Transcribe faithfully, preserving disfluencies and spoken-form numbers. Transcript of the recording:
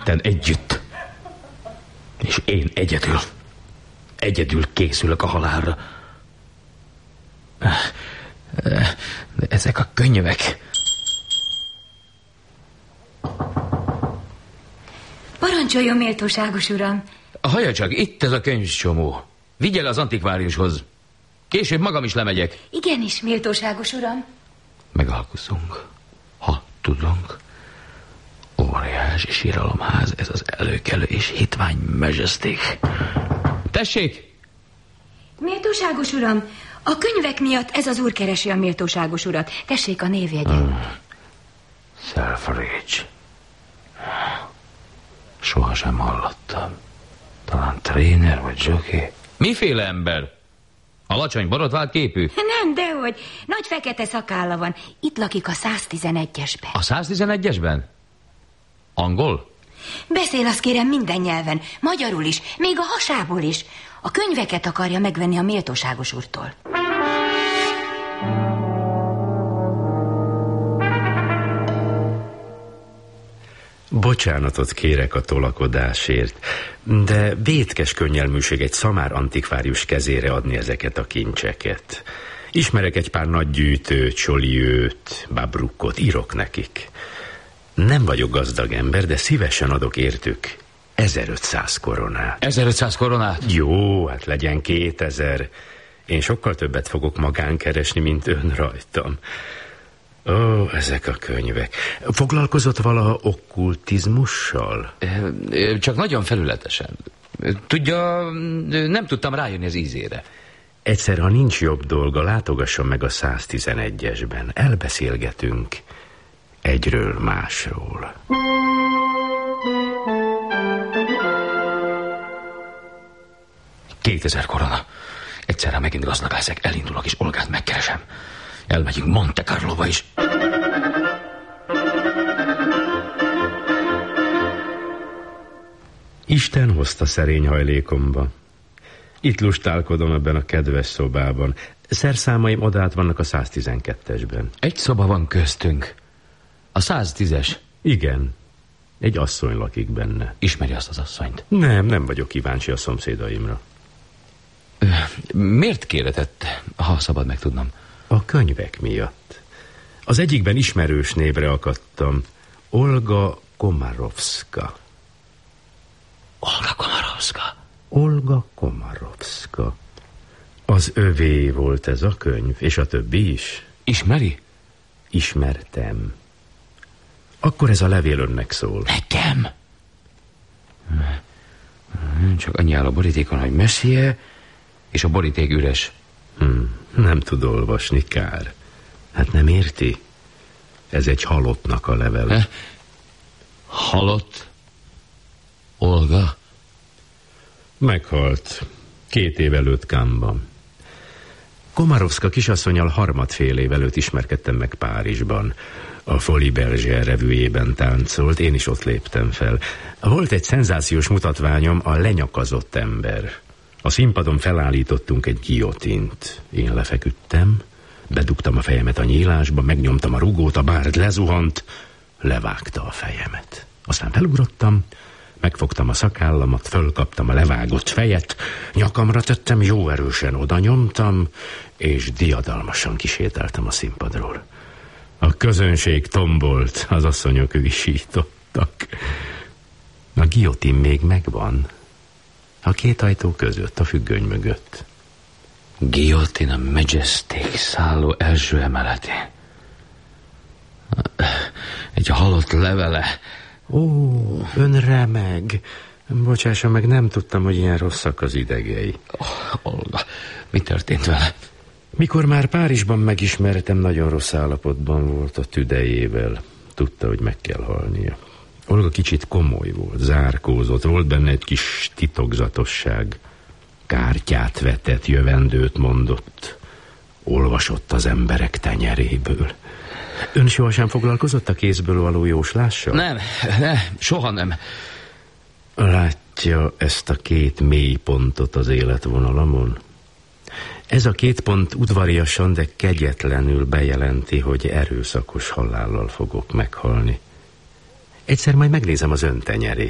Ketten együtt. És én egyedül. Egyedül készülök a halálra. De ezek a könyvek... Parancsoljon, méltóságos uram. Hallja csak, itt ez a könyvcsomó. Vigye el az antikváriushoz. Később magam is lemegyek. Igenis, méltóságos uram. Megalkuszunk, ha tudunk. Óriási síralomház, ez az előkelő és hitvány majesték. Tessék! Méltóságos uram, a könyvek miatt ez az úr keresi a méltóságos urat. Tessék a névjegyet. Hmm. Selfridge. Sohasem hallottam. Talán tréner vagy jockey. Miféle ember? Alacsony borotvált képű? Nem, dehogy. Nagy fekete szakálla van. Itt lakik a száztizenegyesben. A száztizenegyesben? Angol? Beszél, azt kérem, minden nyelven. Magyarul is, még a hasából is. A könyveket akarja megvenni a méltóságos úrtól. Bocsánatot kérek a tolakodásért, de vétkes könnyelműség egy szamár antikvárius kezére adni ezeket a kincseket. Ismerek egy pár nagy gyűjtőt, Joliőt, Babrukkot, írok nekik. Nem vagyok gazdag ember, de szívesen adok értük ezerötszáz koronát. ezerötszáz koronát? Jó, hát legyen kétezer. Én sokkal többet fogok magán keresni, mint ön rajtam. Ó, ezek a könyvek. Foglalkozott valaha okkultizmussal? Csak nagyon felületesen. Tudja, nem tudtam rájönni az ízére. Egyszer, ha nincs jobb dolga, látogasson meg a száztizenegyesben. Elbeszélgetünk egyről másról. Kétezer korona. Egyszerre megint gazdag leszek, elindulok és Olgát megkeresem. Elmegyünk Monte Carlóba is. Isten hozta szerény hajlékomba. Itt lustálkodom ebben a kedves szobában. Szerszámaim odát vannak a száztizenkettesben. Egy szoba van köztünk. A száztízes. Igen. Egy asszony lakik benne. Ismeri azt az asszonyt? Nem, nem vagyok kíváncsi a szomszédaimra. Miért kéretett, ha szabad megtudnom? A könyvek miatt. Az egyikben ismerős névre akadtam. Olga Komarovska. Olga Komarovska? Olga Komarovska. Az övé volt ez a könyv, és a többi is. Ismeri? Ismertem. Akkor ez a levél önnek szól. Nekem? Csak annyi áll a borítékon, hogy Messier, és a boríték üres. Hmm, nem tud olvasni, kár. Hát nem érti? Ez egy halottnak a levele. He? Halott? Olga? Meghalt. Két év előtt Cannes-ban. Komarovska kisasszonnyal harmadfél év előtt ismerkedtem meg Párizsban. A Folie Bergère revűjében táncolt, én is ott léptem fel. Volt egy szenzációs mutatványom, a lenyakazott ember. A színpadon felállítottunk egy giotint. Én lefeküdtem, bedugtam a fejemet a nyílásba, megnyomtam a rugót, a bárd lezuhant, levágta a fejemet. Aztán felugrottam, megfogtam a szakállamat, fölkaptam a levágott fejet, nyakamra tettem, jó erősen oda nyomtam, és diadalmasan kisétáltam a színpadról. A közönség tombolt, az asszonyok visítottak. A giotin még megvan. A két ajtó között, a függöny mögött. Giotin a Majestic szálló első emeleti. Egy halott levele. Ó, ön remeg. Bocsássa meg, nem tudtam, hogy ilyen rosszak az idegei. Oh, Olga, mi történt vele? Mikor már Párizsban megismertem, nagyon rossz állapotban volt a tüdejével. Tudta, hogy meg kell halnia. Olga kicsit komoly volt, zárkózott, volt benne egy kis titokzatosság. Kártyát vetett, jövendőt mondott. Olvasott az emberek tenyeréből. Ön sohasem foglalkozott a kézből való jóslással? Nem, nem, soha nem. Látja ezt a két mély pontot az életvonalamon? Ez a két pont udvariasan, de kegyetlenül bejelenti, hogy erőszakos halállal fogok meghalni. Egyszer majd megnézem az ön tenyerét.